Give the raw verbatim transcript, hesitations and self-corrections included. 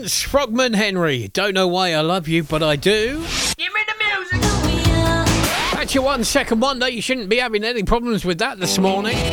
Lawrence, Frogman Henry. Don't know why I love you, but I do. Give me the music. That's your one second wonder. You shouldn't be having any problems with that this morning.